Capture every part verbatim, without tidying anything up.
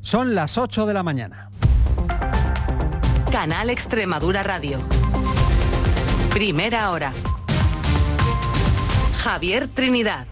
Son las ocho de la mañana. Canal Extremadura Radio. Primera hora. Javier Trinidad.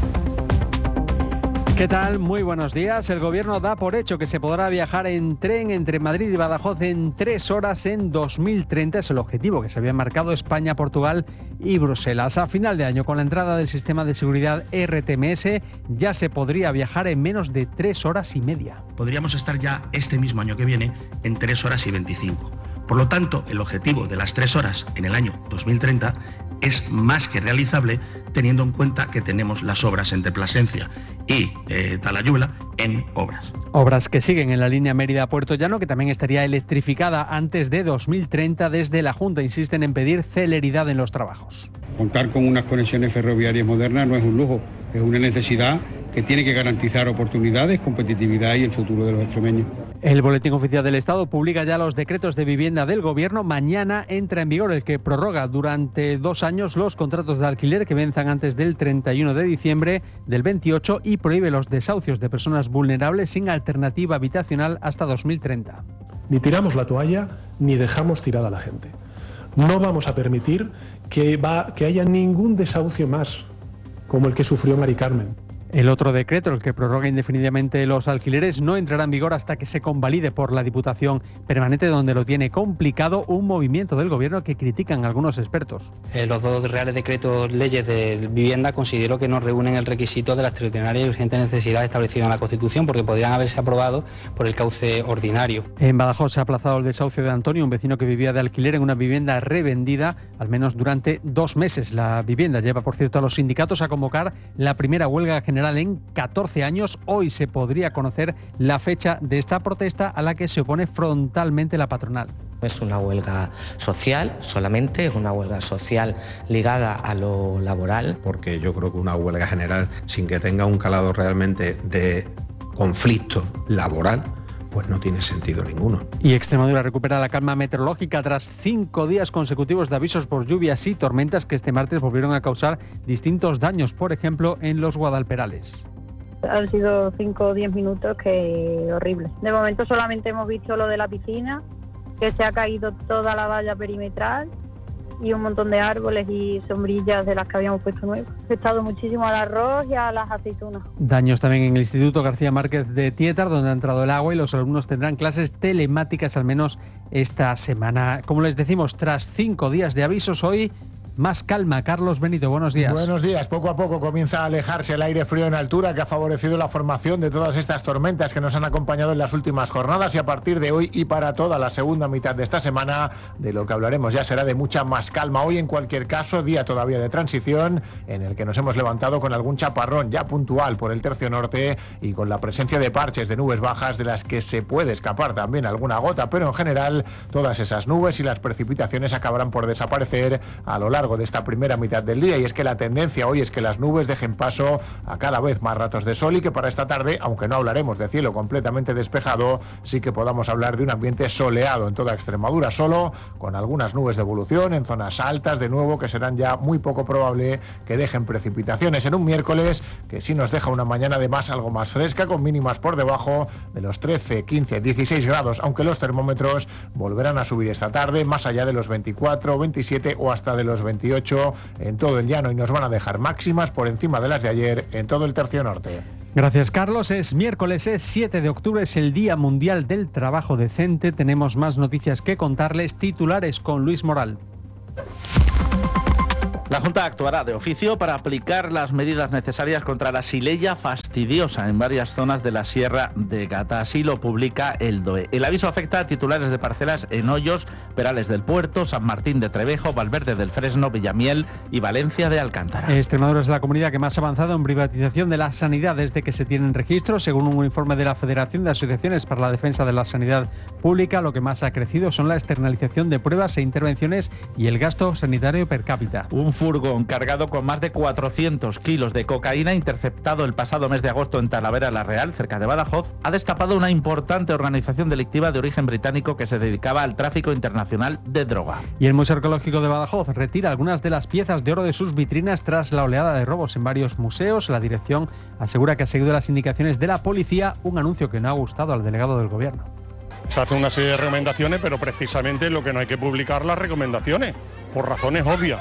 ¿Qué tal? Muy buenos días. El Gobierno da por hecho que se podrá viajar en tren entre Madrid y Badajoz en tres horas en dos mil treinta. Es el objetivo que se había marcado España, Portugal y Bruselas. A final de año, con la entrada del sistema de seguridad R T M S, ya se podría viajar en menos de tres horas y media. Podríamos estar ya este mismo año que viene en tres horas y veinticinco. Por lo tanto, el objetivo de las tres horas en el año dos mil treinta es más que realizable, teniendo en cuenta que tenemos las obras entre Plasencia y eh, Talayuela en obras. Obras que siguen en la línea Mérida-Puerto Llano, que también estaría electrificada antes de dos mil treinta. Desde la Junta insisten en pedir celeridad en los trabajos. Contar con unas conexiones ferroviarias modernas no es un lujo, es una necesidad que tiene que garantizar oportunidades, competitividad y el futuro de los extremeños. El Boletín Oficial del Estado publica ya los decretos de vivienda del Gobierno. Mañana entra en vigor el que prorroga durante dos años los contratos de alquiler que venzan antes del treinta y uno de diciembre del veintiocho y prohíbe los desahucios de personas vulnerables sin alternativa habitacional hasta dos mil treinta. Ni tiramos la toalla ni dejamos tirada a la gente. No vamos a permitir que, va, que haya ningún desahucio más como el que sufrió Mari Carmen. El otro decreto, el que prorroga indefinidamente los alquileres, no entrará en vigor hasta que se convalide por la Diputación Permanente, donde lo tiene complicado un movimiento del Gobierno que critican algunos expertos. Eh, los dos reales decretos leyes de vivienda considero que no reúnen el requisito de la extraordinaria y urgente necesidad establecida en la Constitución, porque podrían haberse aprobado por el cauce ordinario. En Badajoz se ha aplazado el desahucio de Antonio, un vecino que vivía de alquiler en una vivienda revendida, al menos durante dos meses. La vivienda lleva, por cierto, a los sindicatos a convocar la primera huelga general en catorce años. Hoy se podría conocer la fecha de esta protesta, a la que se opone frontalmente la patronal. Es una huelga social solamente, es una huelga social ligada a lo laboral. Porque yo creo que una huelga general sin que tenga un calado realmente de conflicto laboral, pues no tiene sentido ninguno. Y Extremadura recupera la calma meteorológica tras cinco días consecutivos de avisos por lluvias y tormentas que este martes volvieron a causar distintos daños, por ejemplo, en los Guadalperales. Han sido cinco o diez minutos que horrible. De momento solamente hemos visto lo de la piscina, que se ha caído toda la valla perimetral y un montón de árboles y sombrillas de las que habíamos puesto nuevas. Ha afectado muchísimo al arroz y a las aceitunas. Daños también en el Instituto García Márquez de Tietar, donde ha entrado el agua y los alumnos tendrán clases telemáticas al menos esta semana. Como les decimos, tras cinco días de avisos, hoy más calma. Carlos Benito, buenos días. Buenos días. Poco a poco comienza a alejarse el aire frío en altura, que ha favorecido la formación de todas estas tormentas que nos han acompañado en las últimas jornadas, y a partir de hoy y para toda la segunda mitad de esta semana, de lo que hablaremos ya será de mucha más calma. Hoy, en cualquier caso, día todavía de transición, en el que nos hemos levantado con algún chaparrón ya puntual por el tercio norte y con la presencia de parches de nubes bajas, de las que se puede escapar también alguna gota, pero en general todas esas nubes y las precipitaciones acabarán por desaparecer a lo largo de esta primera mitad del día. Y es que la tendencia hoy es que las nubes dejen paso a cada vez más ratos de sol, y que para esta tarde, aunque no hablaremos de cielo completamente despejado, sí que podamos hablar de un ambiente soleado en toda Extremadura, solo con algunas nubes de evolución en zonas altas, de nuevo, que serán ya muy poco probable que dejen precipitaciones en un miércoles que sí nos deja una mañana además algo más fresca, con mínimas por debajo de los trece, quince, dieciséis grados, aunque los termómetros volverán a subir esta tarde más allá de los veinticuatro, veintisiete o hasta de los veintiocho en todo el llano, y nos van a dejar máximas por encima de las de ayer en todo el tercio norte. Gracias, Carlos. Es miércoles, es siete de octubre, es el Día Mundial del Trabajo Decente. Tenemos más noticias que contarles. Titulares con Luis Moral. La Junta actuará de oficio para aplicar las medidas necesarias contra la xylella fastidiosa en varias zonas de la Sierra de Gata. Así lo publica el D O E. El aviso afecta a titulares de parcelas en Hoyos, Perales del Puerto, San Martín de Trevejo, Valverde del Fresno, Villamiel y Valencia de Alcántara. Extremadura es la comunidad que más ha avanzado en privatización de la sanidad desde que se tienen registros. Según un informe de la Federación de Asociaciones para la Defensa de la Sanidad Pública, lo que más ha crecido son la externalización de pruebas e intervenciones y el gasto sanitario per cápita. Un furgón cargado con más de cuatrocientos kilos de cocaína, interceptado el pasado mes de agosto en Talavera la Real, cerca de Badajoz, ha destapado una importante organización delictiva de origen británico que se dedicaba al tráfico internacional de droga. Y el Museo Arqueológico de Badajoz retira algunas de las piezas de oro de sus vitrinas tras la oleada de robos en varios museos. La dirección asegura que ha seguido las indicaciones de la policía, un anuncio que no ha gustado al delegado del Gobierno. Se hace una serie de recomendaciones, pero precisamente lo que no hay que publicar las recomendaciones, por razones obvias.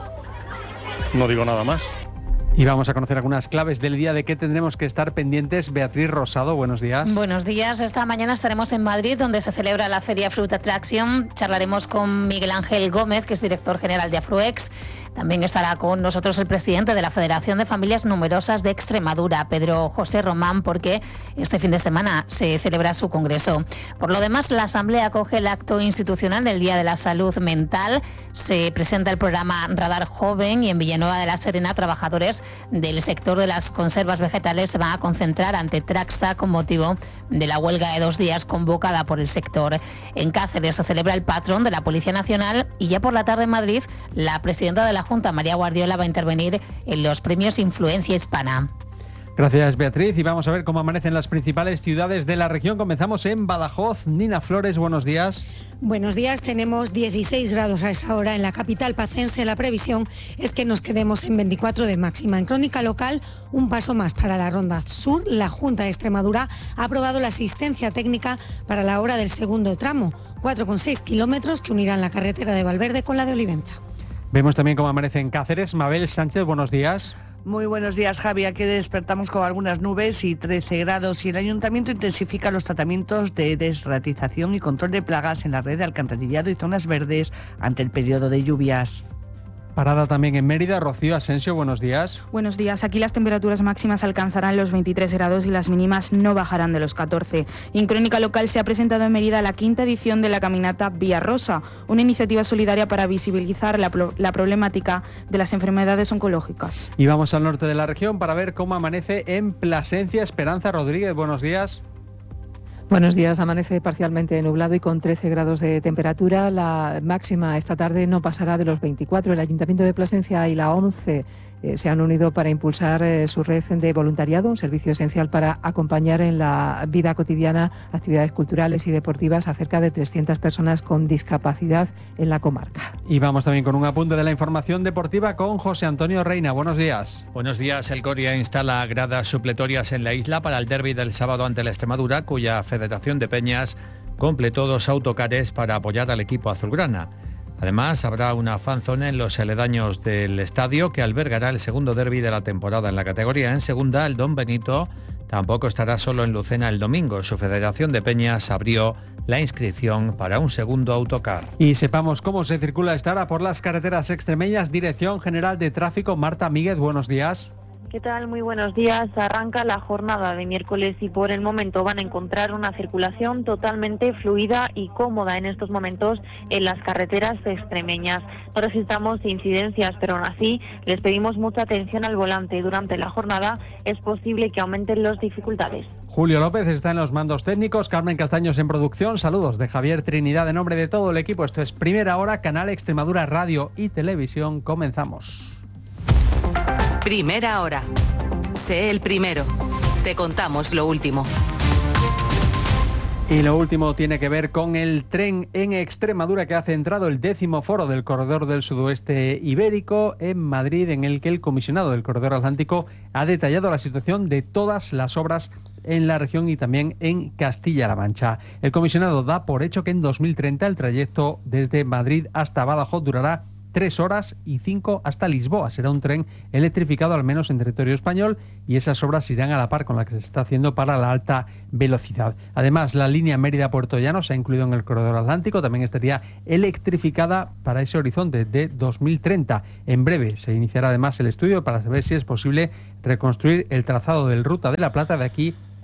No digo nada más. Y vamos a conocer algunas claves del día de qué tendremos que estar pendientes. Beatriz Rosado, buenos días. Buenos días. Esta mañana estaremos en Madrid, donde se celebra la Feria Fruit Attraction. Charlaremos con Miguel Ángel Gómez, que es director general de Afruex. También estará con nosotros el presidente de la Federación de Familias Numerosas de Extremadura, Pedro José Román, porque este fin de semana se celebra su congreso. Por lo demás, la Asamblea acoge el acto institucional del Día de la Salud Mental. Se presenta el programa Radar Joven y en Villanueva de la Serena, trabajadores del sector de las conservas vegetales se van a concentrar ante Traxa con motivo de la huelga de dos días convocada por el sector. En Cáceres se celebra el patrón de la Policía Nacional y ya por la tarde en Madrid, la presidenta de la Junta, María Guardiola, va a intervenir en los premios Influencia Hispana. Gracias, Beatriz. Y vamos a ver cómo amanecen las principales ciudades de la región. Comenzamos en Badajoz. Nina Flores, buenos días. Buenos días. Tenemos dieciséis grados a esta hora en la capital pacense. La previsión es que nos quedemos en veinticuatro de máxima. En crónica local, un paso más para la Ronda Sur. La Junta de Extremadura ha aprobado la asistencia técnica para la obra del segundo tramo, cuatro coma seis kilómetros que unirán la carretera de Valverde con la de Olivenza. Vemos también cómo amanece en Cáceres. Mabel Sánchez, buenos días. Muy buenos días, Javi. Aquí despertamos con algunas nubes y trece grados y el Ayuntamiento intensifica los tratamientos de desratización y control de plagas en la red de alcantarillado y zonas verdes ante el periodo de lluvias. Parada también en Mérida. Rocío Asensio, buenos días. Buenos días. Aquí las temperaturas máximas alcanzarán los veintitrés grados y las mínimas no bajarán de los catorce. Y en crónica local se ha presentado en Mérida la quinta edición de la caminata Vía Rosa, una iniciativa solidaria para visibilizar la, la problemática de las enfermedades oncológicas. Y vamos al norte de la región para ver cómo amanece en Plasencia. Esperanza Rodríguez, buenos días. Buenos días. Amanece parcialmente nublado y con trece grados de temperatura. La máxima esta tarde no pasará de los veinticuatro. El Ayuntamiento de Plasencia y la ONCE eh, se han unido para impulsar eh, su red de voluntariado, un servicio esencial para acompañar en la vida cotidiana actividades culturales y deportivas a cerca de trescientas personas con discapacidad en la comarca. Y vamos también con un apunte de la información deportiva con José Antonio Reina. Buenos días. Buenos días. El Coria instala gradas supletorias en la isla para el derbi del sábado ante la Extremadura, cuya Federación de Peñas completó dos autocares para apoyar al equipo azulgrana. Además, habrá una fanzone en los aledaños del estadio que albergará el segundo derbi de la temporada en la categoría. En segunda, el Don Benito tampoco estará solo en Lucena el domingo. Su Federación de Peñas abrió la inscripción para un segundo autocar. Y sepamos cómo se circula esta hora por las carreteras extremeñas. Dirección General de Tráfico, Marta Míguez, buenos días. ¿Qué tal? Muy buenos días. Arranca la jornada de miércoles y por el momento van a encontrar una circulación totalmente fluida y cómoda en estos momentos en las carreteras extremeñas. No registramos incidencias, pero aún así les pedimos mucha atención al volante. Durante la jornada es posible que aumenten las dificultades. Julio López está en los mandos técnicos, Carmen Castaños en producción. Saludos de Javier Trinidad en nombre de todo el equipo. Esto es Primera Hora, Canal Extremadura Radio y Televisión. Comenzamos. Primera Hora. Sé el primero. Te contamos lo último. Y lo último tiene que ver con el tren en Extremadura que ha centrado el décimo foro del Corredor del Sudoeste Ibérico en Madrid, en el que el comisionado del Corredor Atlántico ha detallado la situación de todas las obras en la región y también en Castilla-La Mancha. El comisionado da por hecho que en dos mil treinta el trayecto desde Madrid hasta Badajoz durará tres horas y cinco hasta Lisboa. Será un tren electrificado al menos en territorio español y esas obras irán a la par con la que se está haciendo para la alta velocidad. Además, la línea Mérida-Puerto Llano se ha incluido en el Corredor Atlántico, también estaría electrificada para ese horizonte de dos mil treinta. En breve se iniciará además el estudio para saber si es posible reconstruir el trazado del Ruta de la Plata de aquí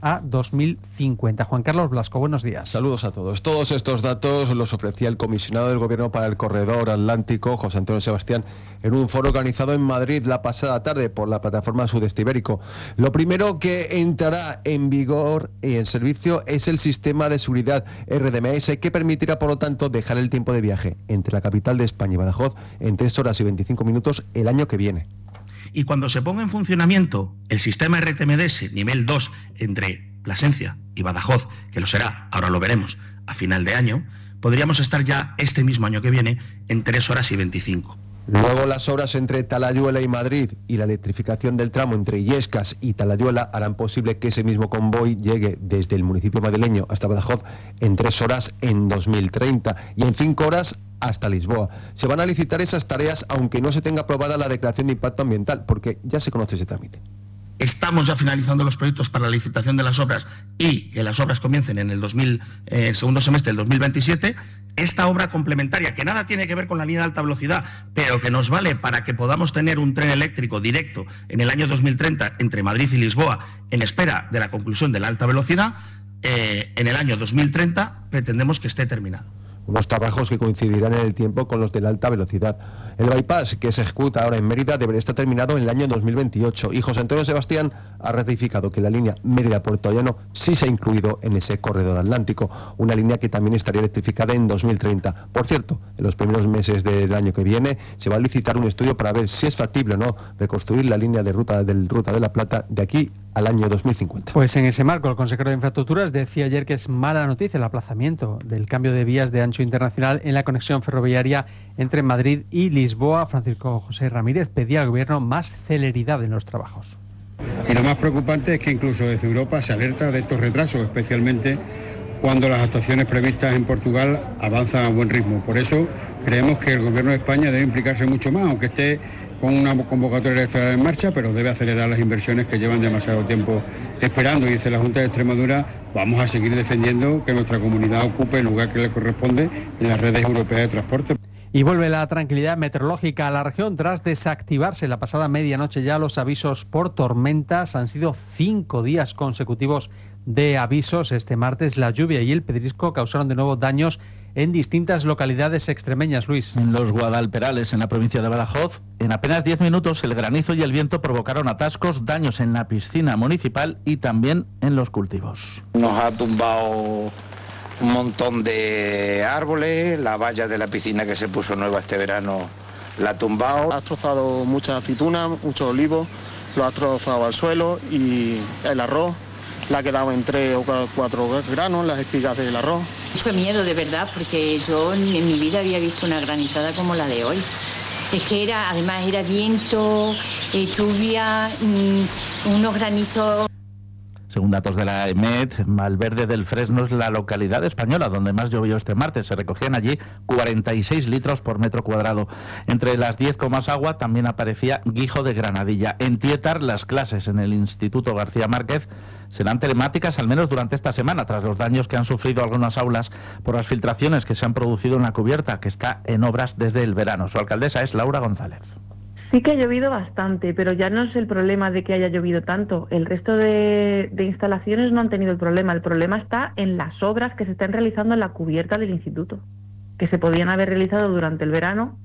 a dos mil cincuenta. Juan Carlos Blasco, buenos días. Saludos a todos. Todos estos datos los ofrecía el comisionado del Gobierno para el Corredor Atlántico, José Antonio Sebastián, en un foro organizado en Madrid la pasada tarde por la plataforma Sudeste Ibérico. Lo primero que entrará en vigor y en servicio es el sistema de seguridad R D M S, que permitirá, por lo tanto, dejar el tiempo de viaje entre la capital de España y Badajoz en tres horas y veinticinco minutos el año que viene. Y cuando se ponga en funcionamiento el sistema R T M D S nivel dos entre Plasencia y Badajoz, que lo será, ahora lo veremos, a final de año, podríamos estar ya este mismo año que viene en tres horas y veinticinco. Luego las obras entre Talayuela y Madrid y la electrificación del tramo entre Illescas y Talayuela harán posible que ese mismo convoy llegue desde el municipio madrileño hasta Badajoz en tres horas en dos mil treinta y en cinco horas hasta Lisboa. Se van a licitar esas tareas aunque no se tenga aprobada la declaración de impacto ambiental, porque ya se conoce ese trámite. Estamos ya finalizando los proyectos para la licitación de las obras y que las obras comiencen en el, dos mil, eh, el segundo semestre del dos mil veintisiete. Esta obra complementaria, que nada tiene que ver con la línea de alta velocidad, pero que nos vale para que podamos tener un tren eléctrico directo en el año dos mil treinta entre Madrid y Lisboa, en espera de la conclusión de la alta velocidad, eh, en el año dos mil treinta pretendemos que esté terminado. Unos trabajos que coincidirán en el tiempo con los de la alta velocidad. El bypass que se ejecuta ahora en Mérida debería estar terminado en el año dos mil veintiocho y José Antonio Sebastián ha ratificado que la línea Mérida-Puerto Llano sí se ha incluido en ese corredor atlántico, una línea que también estaría electrificada en dos mil treinta. Por cierto, en los primeros meses del año que viene se va a licitar un estudio para ver si es factible o no reconstruir la línea de ruta del Ruta de la Plata de aquí al año dos mil cincuenta. Pues en ese marco, el consejero de Infraestructuras decía ayer que es mala noticia el aplazamiento del cambio de vías de ancho internacional en la conexión ferroviaria entre Madrid y Lisboa. Francisco José Ramírez pedía al Gobierno más celeridad en los trabajos. Y lo más preocupante es que incluso desde Europa se alerta de estos retrasos, especialmente cuando las actuaciones previstas en Portugal avanzan a buen ritmo. Por eso creemos que el Gobierno de España debe implicarse mucho más, aunque esté con una convocatoria electoral en marcha, pero debe acelerar las inversiones que llevan demasiado tiempo esperando. Y desde la Junta de Extremadura vamos a seguir defendiendo que nuestra comunidad ocupe el lugar que le corresponde en las redes europeas de transporte. Y vuelve la tranquilidad meteorológica a la región tras desactivarse la pasada medianoche ya los avisos por tormentas. Han sido cinco días consecutivos de avisos. Este martes la lluvia y el pedrisco causaron de nuevo daños en distintas localidades extremeñas, Luis. En los Guadalperales, en la provincia de Badajoz, en apenas diez minutos el granizo y el viento provocaron atascos, daños en la piscina municipal y también en los cultivos. Nos ha tumbado un montón de árboles, la valla de la piscina que se puso nueva este verano la ha tumbado. Ha destrozado muchas aceitunas, muchos olivos, lo ha destrozado al suelo y el arroz le ha quedado en tres o cuatro granos, las espigas del arroz. Mucho miedo, de verdad, porque yo en mi vida había visto una granizada como la de hoy. Es que era, además era viento, eh, lluvia, mmm, unos granizos. Según datos de la EMET, Valverde del Fresno es la localidad española donde más llovió este martes. Se recogían allí cuarenta y seis litros por metro cuadrado. Entre las diez con más agua también aparecía Guijo de Granadilla. En Tietar, las clases en el Instituto García Márquez serán telemáticas al menos durante esta semana, tras los daños que han sufrido algunas aulas por las filtraciones que se han producido en la cubierta, que está en obras desde el verano. Su alcaldesa es Laura González. Sí que ha llovido bastante, pero ya no es el problema de que haya llovido tanto. El resto de, de instalaciones no han tenido el problema. El problema está en las obras que se están realizando en la cubierta del instituto, que se podían haber realizado durante el verano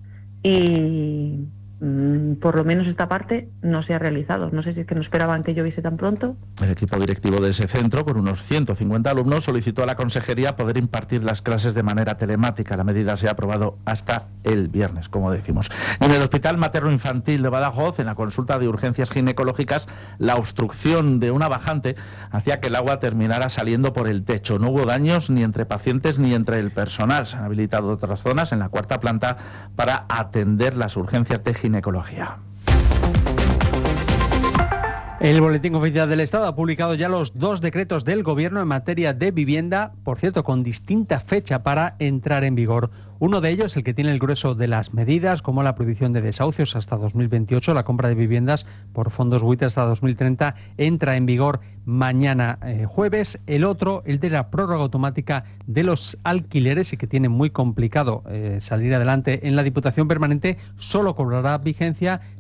y mmm, por lo menos esta parte no se ha realizado. No sé si es que no esperaban que lloviese tan pronto. El equipo directivo de ese centro, con unos ciento cincuenta alumnos, solicitó a la consejería poder impartir las clases de manera telemática. La medida se ha aprobado hasta el viernes, como decimos. En el Hospital Materno Infantil de Badajoz, en la consulta de urgencias ginecológicas, la obstrucción de una bajante hacía que el agua terminara saliendo por el techo. No hubo daños ni entre pacientes ni entre el personal. Se han habilitado otras zonas en la cuarta planta para atender las urgencias de ginecología. El Boletín Oficial del Estado ha publicado ya los dos decretos del Gobierno en materia de vivienda, por cierto, con distinta fecha para entrar en vigor. Uno de ellos, el que tiene el grueso de las medidas, como la prohibición de desahucios hasta dos mil veintiocho, la compra de viviendas por fondos buitre hasta dos mil treinta, entra en vigor mañana eh, jueves. El otro, el de la prórroga automática de los alquileres, y que tiene muy complicado eh, salir adelante en la Diputación Permanente, solo cobrará vigencia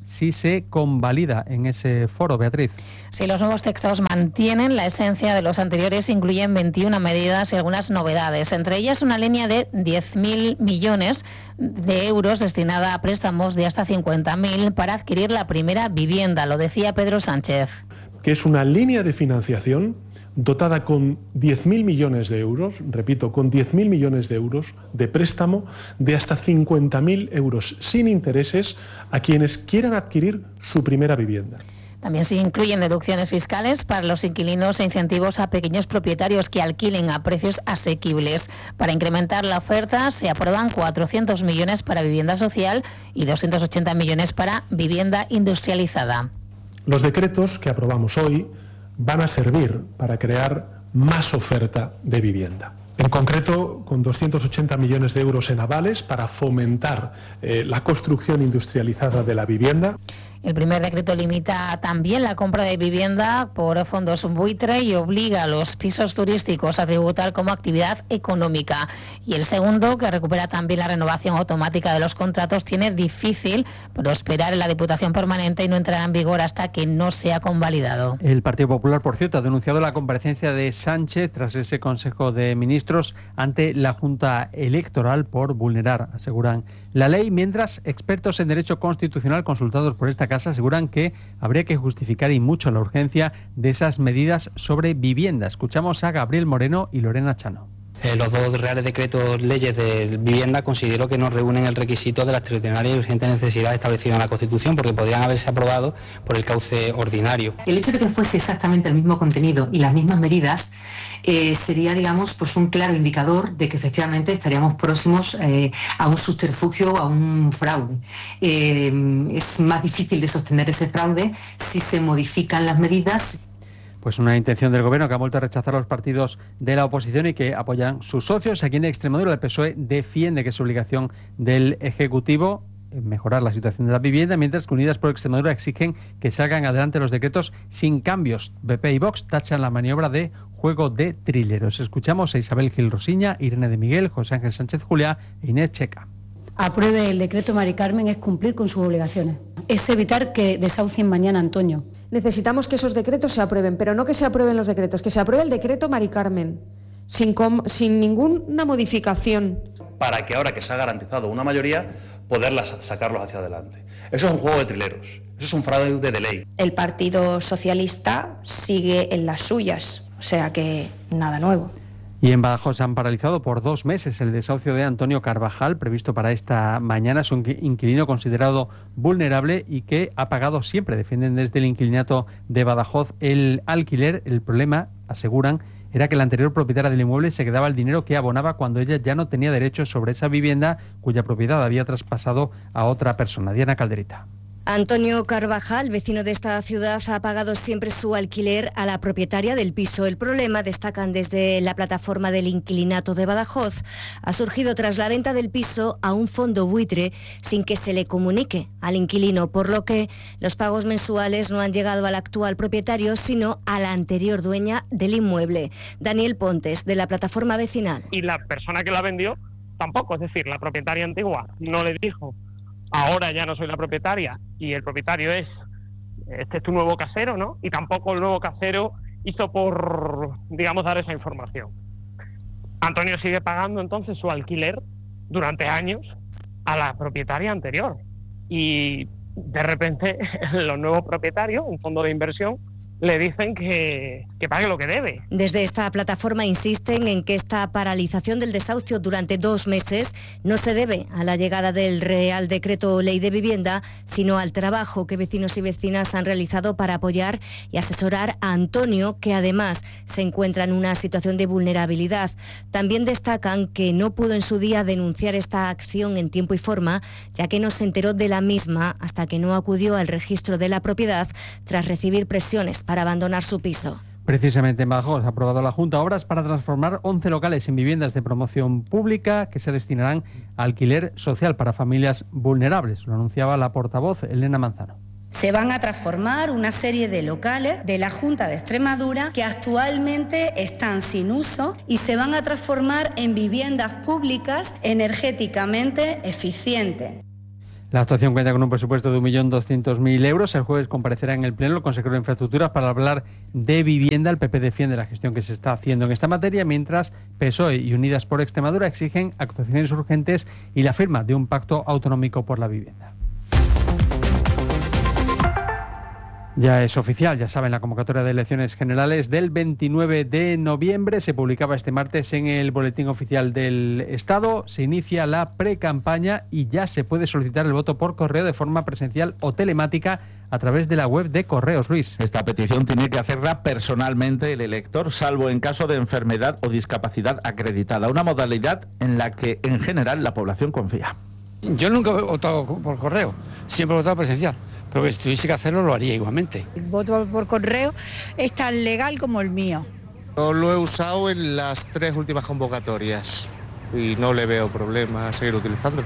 si se convalida en ese foro, Beatriz. Si los nuevos textos mantienen la esencia de los anteriores, incluyen veintiuna medidas y algunas novedades, entre ellas una línea de diez mil millones de euros destinada a préstamos de hasta cincuenta mil para adquirir la primera vivienda, lo decía Pedro Sánchez. Que es una línea de financiación dotada con diez mil millones de euros, repito, con diez mil millones de euros de préstamo de hasta cincuenta mil euros sin intereses a quienes quieran adquirir su primera vivienda. También se incluyen deducciones fiscales para los inquilinos e incentivos a pequeños propietarios que alquilen a precios asequibles. Para incrementar la oferta se aprueban cuatrocientos millones para vivienda social y doscientos ochenta millones para vivienda industrializada. Los decretos que aprobamos hoy van a servir para crear más oferta de vivienda. En concreto, con doscientos ochenta millones de euros en avales para fomentar eh, la construcción industrializada de la vivienda. El primer decreto limita también la compra de vivienda por fondos buitre y obliga a los pisos turísticos a tributar como actividad económica. Y el segundo, que recupera también la renovación automática de los contratos, tiene difícil prosperar en la Diputación Permanente y no entrará en vigor hasta que no sea convalidado. El Partido Popular, por cierto, ha denunciado la comparecencia de Sánchez tras ese Consejo de Ministros ante la Junta Electoral por vulnerar, aseguran, la ley, mientras expertos en derecho constitucional consultados por esta casa aseguran que habría que justificar y mucho la urgencia de esas medidas sobre vivienda. Escuchamos a Gabriel Moreno y Lorena Chano. Eh, los dos reales decretos leyes de vivienda considero que no reúnen el requisito de la extraordinaria y urgente necesidad establecida en la Constitución, porque podrían haberse aprobado por el cauce ordinario. El hecho de que fuese exactamente el mismo contenido y las mismas medidas eh, sería, digamos, pues un claro indicador de que efectivamente estaríamos próximos eh, a un subterfugio, a un fraude. Eh, es más difícil de sostener ese fraude si se modifican las medidas. Pues una intención del Gobierno que ha vuelto a rechazar a los partidos de la oposición y que apoyan sus socios. Aquí en Extremadura el P S O E defiende que es obligación del Ejecutivo mejorar la situación de la vivienda, mientras que Unidas por Extremadura exigen que salgan adelante los decretos sin cambios. B P y Vox tachan la maniobra de juego de trileros. Escuchamos a Isabel Gil Rosiña, Irene de Miguel, José Ángel Sánchez Juliá e Inés Checa. Apruebe el decreto Mari Carmen es cumplir con sus obligaciones. Es evitar que desahucien mañana a Antonio. Necesitamos que esos decretos se aprueben, pero no que se aprueben los decretos, que se apruebe el decreto Mari Carmen, sin, com- sin ninguna modificación. Para que ahora que se ha garantizado una mayoría, poderlas sacarlos hacia adelante. Eso es un juego de trileros, eso es un fraude de ley. El Partido Socialista sigue en las suyas, o sea que nada nuevo. Y en Badajoz se han paralizado por dos meses el desahucio de Antonio Carvajal, previsto para esta mañana. Es un inquilino considerado vulnerable y que ha pagado siempre, defienden desde el inquilinato de Badajoz, el alquiler. El problema, aseguran, era que la anterior propietaria del inmueble se quedaba el dinero que abonaba cuando ella ya no tenía derechos sobre esa vivienda cuya propiedad había traspasado a otra persona. Diana Calderita. Antonio Carvajal, vecino de esta ciudad, ha pagado siempre su alquiler a la propietaria del piso. El problema, destacan desde la plataforma del inquilinato de Badajoz, ha surgido tras la venta del piso a un fondo buitre sin que se le comunique al inquilino, por lo que los pagos mensuales no han llegado al actual propietario, sino a la anterior dueña del inmueble. Daniel Pontes, de la plataforma vecinal. Y la persona que la vendió tampoco, es decir, la propietaria antigua no le dijo: ahora ya no soy la propietaria y el propietario es, este es tu nuevo casero, ¿no? Y tampoco el nuevo casero hizo por, digamos, dar esa información. Antonio sigue pagando entonces su alquiler durante años a la propietaria anterior. Y de repente los nuevos propietarios, un fondo de inversión, le dicen que, que pague lo que debe. Desde esta plataforma insisten en que esta paralización del desahucio durante dos meses no se debe a la llegada del Real Decreto Ley de Vivienda, sino al trabajo que vecinos y vecinas han realizado para apoyar y asesorar a Antonio, que además se encuentra en una situación de vulnerabilidad. También destacan que no pudo en su día denunciar esta acción en tiempo y forma, ya que no se enteró de la misma hasta que no acudió al registro de la propiedad tras recibir presiones para abandonar su piso. Precisamente en Badajoz ha aprobado la Junta obras para transformar once locales en viviendas de promoción pública que se destinarán a alquiler social para familias vulnerables. Lo anunciaba la portavoz Elena Manzano. Se van a transformar una serie de locales de la Junta de Extremadura que actualmente están sin uso y se van a transformar en viviendas públicas energéticamente eficientes. La actuación cuenta con un presupuesto de un millón doscientos mil euros. El jueves comparecerá en el Pleno el consejero de Infraestructuras para hablar de vivienda. El P P defiende la gestión que se está haciendo en esta materia, mientras P S O E y Unidas por Extremadura exigen actuaciones urgentes y la firma de un pacto autonómico por la vivienda. Ya es oficial, ya saben, la convocatoria de elecciones generales del veintinueve de noviembre. Se publicaba este martes en el Boletín Oficial del Estado. Se inicia la precampaña y ya se puede solicitar el voto por correo de forma presencial o telemática a través de la web de Correos, Luis. Esta petición tiene que hacerla personalmente el elector, salvo en caso de enfermedad o discapacidad acreditada. Una modalidad en la que, en general, la población confía. Yo nunca he votado por correo, siempre he votado presencial, pero si tuviese que hacerlo lo haría igualmente. El voto por correo es tan legal como el mío. Yo lo he usado en las tres últimas convocatorias y no le veo problema a seguir utilizándolo.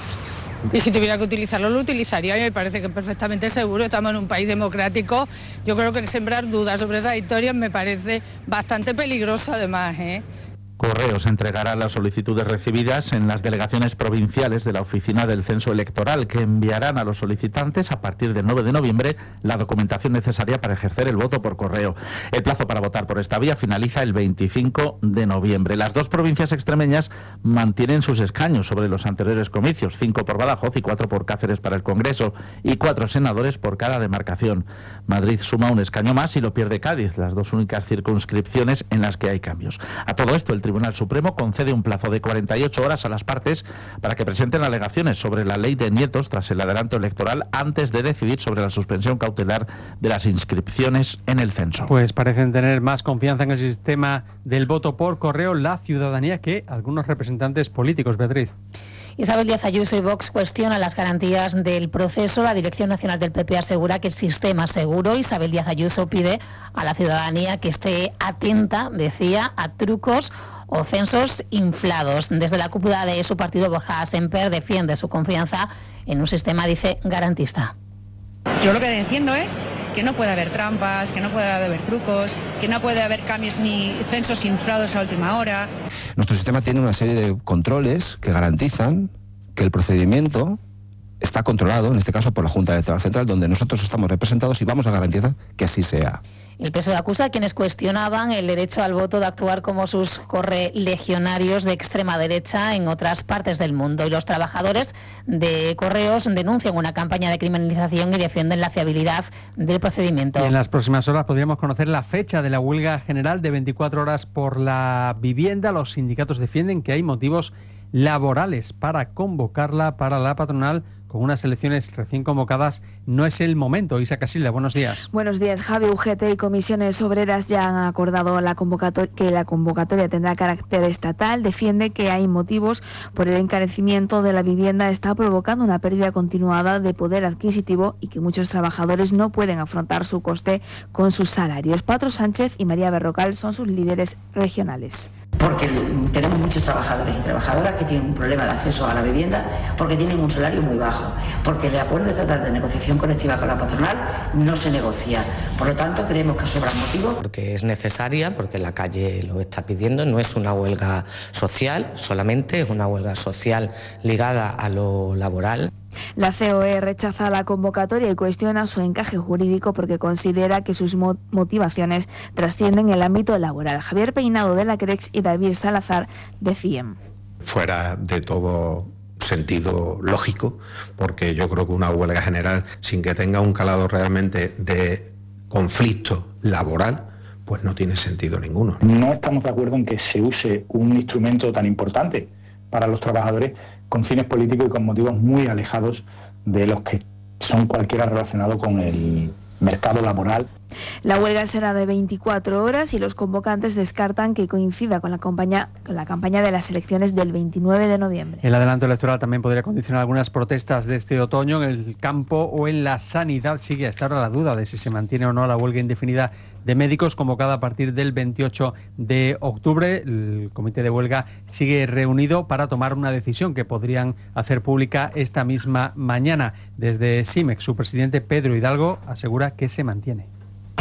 Y si tuviera que utilizarlo, lo utilizaría y me parece que es perfectamente seguro. Estamos en un país democrático. Yo creo que sembrar dudas sobre esas historias me parece bastante peligroso además, ¿eh? Correos entregará las solicitudes recibidas en las delegaciones provinciales de la Oficina del Censo Electoral, que enviarán a los solicitantes a partir del nueve de noviembre la documentación necesaria para ejercer el voto por correo. El plazo para votar por esta vía finaliza el veinticinco de noviembre. Las dos provincias extremeñas mantienen sus escaños sobre los anteriores comicios, cinco por Badajoz y cuatro por Cáceres para el Congreso, y cuatro senadores por cada demarcación. Madrid suma un escaño más y lo pierde Cádiz, las dos únicas circunscripciones en las que hay cambios. A todo esto, el Tribunal Supremo concede un plazo de cuarenta y ocho horas a las partes para que presenten alegaciones sobre la ley de nietos tras el adelanto electoral antes de decidir sobre la suspensión cautelar de las inscripciones en el censo. Pues parecen tener más confianza en el sistema del voto por correo la ciudadanía que algunos representantes políticos, Beatriz. Isabel Díaz Ayuso y Vox cuestionan las garantías del proceso. La Dirección Nacional del P P asegura que el sistema es seguro. Isabel Díaz Ayuso pide a la ciudadanía que esté atenta, decía, a trucos o censos inflados. Desde la cúpula de su partido, Borja Semper defiende su confianza en un sistema, dice, garantista. Yo lo que defiendo es que no puede haber trampas, que no puede haber trucos, que no puede haber cambios ni censos inflados a última hora. Nuestro sistema tiene una serie de controles que garantizan que el procedimiento está controlado, en este caso por la Junta Electoral Central, donde nosotros estamos representados y vamos a garantizar que así sea. El P S O E acusa a quienes cuestionaban el derecho al voto de actuar como sus correligionarios de extrema derecha en otras partes del mundo. Y los trabajadores de Correos denuncian una campaña de criminalización y defienden la fiabilidad del procedimiento. Y en las próximas horas podríamos conocer la fecha de la huelga general de veinticuatro horas por la vivienda. Los sindicatos defienden que hay motivos laborales para convocarla. Para la patronal, con unas elecciones recién convocadas, no es el momento. Isa Casilda, buenos días. Buenos días, Javi. U G T y comisiones obreras ya han acordado la convocatoria, que la convocatoria tendrá carácter estatal. Defiende que hay motivos por el encarecimiento de la vivienda. Está provocando una pérdida continuada de poder adquisitivo y que muchos trabajadores no pueden afrontar su coste con sus salarios. Patro Sánchez y María Berrocal son sus líderes regionales. Porque tenemos muchos trabajadores y trabajadoras que tienen un problema de acceso a la vivienda porque tienen un salario muy bajo, porque el acuerdo estatal de negociación colectiva con la patronal no se negocia. Por lo tanto, creemos que sobran motivos. Porque es necesaria, porque la calle lo está pidiendo, no es una huelga social solamente, es una huelga social ligada a lo laboral. La C O E rechaza la convocatoria y cuestiona su encaje jurídico porque considera que sus motivaciones trascienden el ámbito laboral. Javier Peinado de la CREX y David Salazar de C I E M. Fuera de todo sentido lógico, porque yo creo que una huelga general sin que tenga un calado realmente de conflicto laboral, pues no tiene sentido ninguno. No estamos de acuerdo en que se use un instrumento tan importante para los trabajadores con fines políticos y con motivos muy alejados de los que son cualquiera relacionado con el mercado laboral. La huelga será de veinticuatro horas y los convocantes descartan que coincida con la campaña, con la campaña de las elecciones del veintinueve de noviembre. El adelanto electoral también podría condicionar algunas protestas de este otoño en el campo o en la sanidad. Sigue hasta ahora la duda de si se mantiene o no la huelga indefinida de médicos convocada a partir del veintiocho de octubre. El comité de huelga sigue reunido para tomar una decisión que podrían hacer pública esta misma mañana. Desde SIMEX, su presidente Pedro Hidalgo asegura que se mantiene.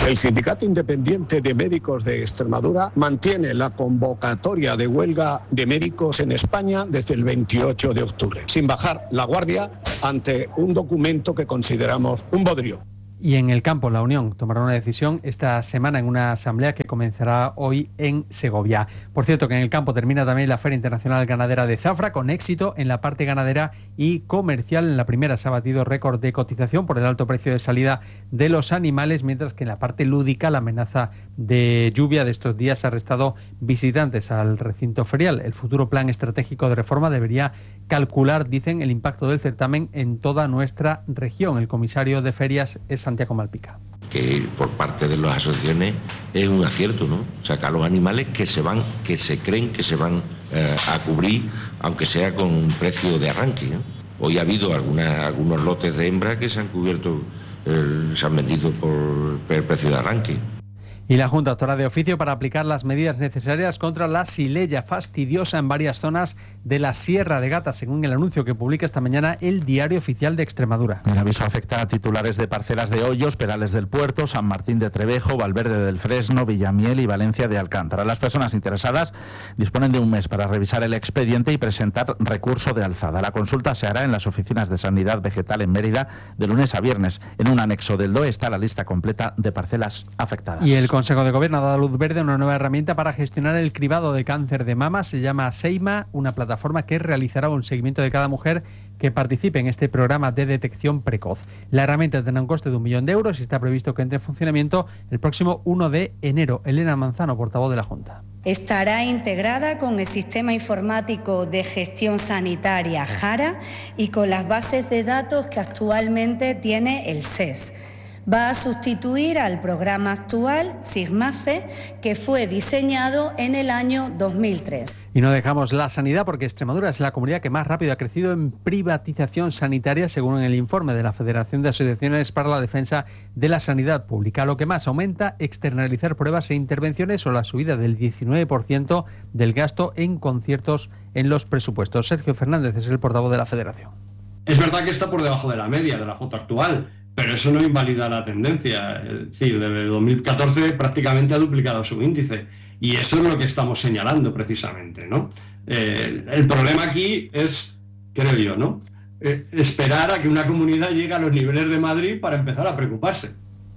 El Sindicato Independiente de Médicos de Extremadura mantiene la convocatoria de huelga de médicos en España desde el veintiocho de octubre, sin bajar la guardia ante un documento que consideramos un bodrio. Y en el campo, la Unión tomará una decisión esta semana en una asamblea que comenzará hoy en Segovia. Por cierto, que en el campo termina también la Feria Internacional Ganadera de Zafra, con éxito en la parte ganadera y comercial. En la primera se ha batido récord de cotización por el alto precio de salida de los animales, mientras que en la parte lúdica la amenaza de lluvia de estos días ha restado visitantes al recinto ferial. El futuro plan estratégico de reforma debería calcular, dicen, el impacto del certamen en toda nuestra región. El comisario de ferias es Santiago Malpica. Que por parte de las asociaciones es un acierto, ¿no? Sacar los animales que se van, que se creen que se van eh, a cubrir, aunque sea con un precio de arranque, ¿no? Hoy ha habido alguna, algunos lotes de hembra que se han cubierto, eh, se han vendido por, por el precio de arranque. Y la Junta actuará de oficio para aplicar las medidas necesarias contra la xylella fastidiosa en varias zonas de la Sierra de Gata, según el anuncio que publica esta mañana el Diario Oficial de Extremadura. El aviso afecta a titulares de parcelas de Hoyos, Perales del Puerto, San Martín de Trevejo, Valverde del Fresno, Villamiel y Valencia de Alcántara. Las personas interesadas disponen de un mes para revisar el expediente y presentar recurso de alzada. La consulta se hará en las oficinas de Sanidad Vegetal en Mérida de lunes a viernes. En un anexo del D O E está la lista completa de parcelas afectadas. Y el Consejo de Gobierno ha dado luz verde a una nueva herramienta para gestionar el cribado de cáncer de mama. Se llama Seima, una plataforma que realizará un seguimiento de cada mujer que participe en este programa de detección precoz. La herramienta tendrá un coste de un millón de euros y está previsto que entre en funcionamiento el próximo uno de enero. Elena Manzano, portavoz de la Junta. Estará integrada con el Sistema Informático de Gestión Sanitaria JARA y con las bases de datos que actualmente tiene el S E S. Va a sustituir al programa actual, SIGMACE, que fue diseñado en el año dos mil tres. Y no dejamos la sanidad porque Extremadura es la comunidad que más rápido ha crecido en privatización sanitaria, según el informe de la Federación de Asociaciones para la Defensa de la Sanidad Pública. Lo que más aumenta, externalizar pruebas e intervenciones o la subida del diecinueve por ciento del gasto en conciertos en los presupuestos. Sergio Fernández es el portavoz de la Federación. Es verdad que está por debajo de la media de la foto actual, pero eso no invalida la tendencia. Es decir, desde dos mil catorce prácticamente ha duplicado su índice y eso es lo que estamos señalando precisamente, ¿no? Eh, el problema aquí es, creo yo, ¿no? Eh, esperar a que una comunidad llegue a los niveles de Madrid para empezar a preocuparse.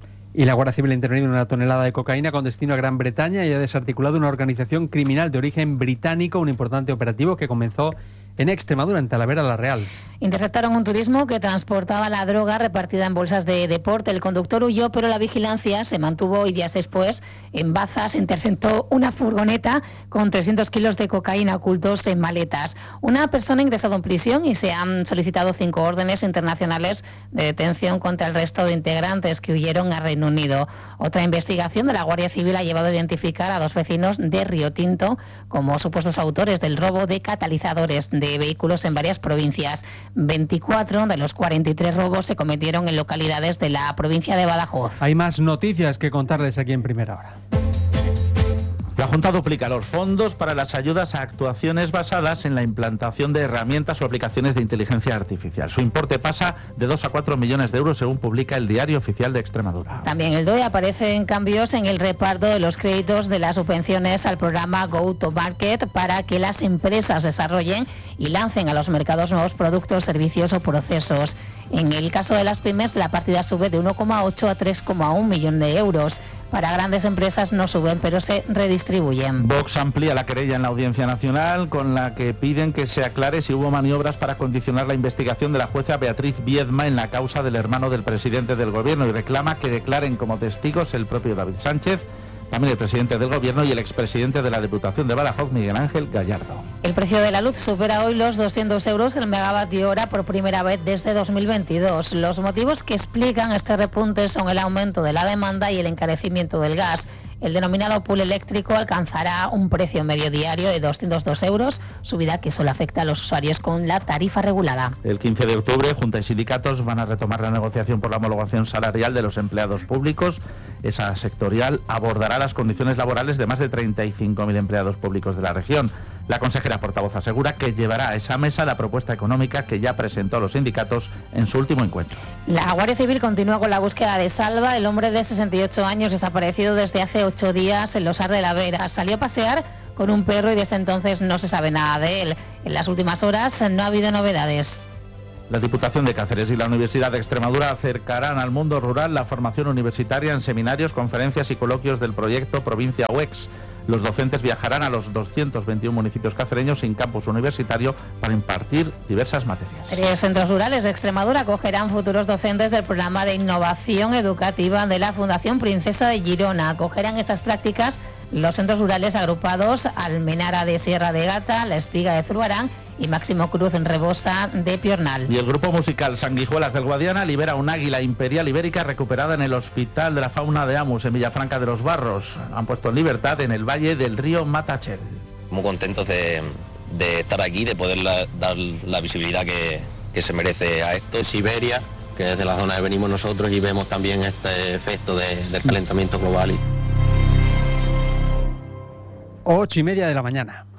Y la Guardia Civil ha intervenido en una tonelada de cocaína con destino a Gran Bretaña y ha desarticulado una organización criminal de origen británico, un importante operativo que comenzó en Extremadura, en Talavera la Real. Interceptaron un turismo que transportaba la droga repartida en bolsas de deporte. El conductor huyó, pero la vigilancia se mantuvo y días después en Bazas interceptó una furgoneta con trescientos kilos de cocaína ocultos en maletas. Una persona ha ingresado en prisión y se han solicitado cinco órdenes internacionales de detención contra el resto de integrantes que huyeron a Reino Unido. Otra investigación de la Guardia Civil ha llevado a identificar a dos vecinos de Río Tinto como supuestos autores del robo de catalizadores de de vehículos en varias provincias. veinticuatro de los cuarenta y tres robos se cometieron en localidades de la provincia de Badajoz. Hay más noticias que contarles aquí en Primera Hora. La Junta duplica los fondos para las ayudas a actuaciones basadas en la implantación de herramientas o aplicaciones de inteligencia artificial. Su importe pasa de dos a cuatro millones de euros, según publica el Diario Oficial de Extremadura. También el D O E aparece en cambios en el reparto de los créditos de las subvenciones al programa Go to Market para que las empresas desarrollen y lancen a los mercados nuevos productos, servicios o procesos. En el caso de las pymes, la partida sube de uno coma ocho a tres coma uno millón de euros. Para grandes empresas no suben, pero se redistribuyen. Vox amplía la querella en la Audiencia Nacional, con la que piden que se aclare si hubo maniobras para condicionar la investigación de la jueza Beatriz Viedma en la causa del hermano del presidente del Gobierno, y reclama que declaren como testigos el propio David Sánchez, también el presidente del Gobierno y el expresidente de la Diputación de Badajoz, Miguel Ángel Gallardo. El precio de la luz supera hoy los doscientos euros el megavatio hora por primera vez desde dos mil veintidós. Los motivos que explican este repunte son el aumento de la demanda y el encarecimiento del gas. El denominado pool eléctrico alcanzará un precio medio diario de doscientos dos euros, subida que solo afecta a los usuarios con la tarifa regulada. El quince de octubre, Junta y sindicatos van a retomar la negociación por la homologación salarial de los empleados públicos. Esa sectorial abordará las condiciones laborales de más de treinta y cinco mil empleados públicos de la región. La consejera portavoz asegura que llevará a esa mesa la propuesta económica que ya presentó a los sindicatos en su último encuentro. La Guardia Civil continúa con la búsqueda de Salva, el hombre de sesenta y ocho años desaparecido desde hace ocho días en Los Ar de la Vera. Salió a pasear con un perro y desde entonces no se sabe nada de él. En las últimas horas no ha habido novedades. La Diputación de Cáceres y la Universidad de Extremadura acercarán al mundo rural la formación universitaria en seminarios, conferencias y coloquios del proyecto Provincia U E X. Los docentes viajarán a los doscientos veintiuno municipios cacereños sin campus universitario para impartir diversas materias. Tres centros rurales de Extremadura acogerán futuros docentes del programa de innovación educativa de la Fundación Princesa de Girona. Acogerán estas prácticas los centros rurales agrupados Almenara de Sierra de Gata, La Espiga de Zurbarán y Máximo Cruz en Rebosa de Piornal. Y el grupo musical Sanguijuelas del Guadiana libera un águila imperial ibérica recuperada en el Hospital de la Fauna de Amus, en Villafranca de los Barros. Han puesto en libertad en el valle del río Matachel. Muy contentos de, de estar aquí, de poder la, dar la visibilidad que, que se merece a esto. Siberia, que es de la zona que venimos nosotros, y vemos también este efecto de, del calentamiento global. Ocho y media de la mañana.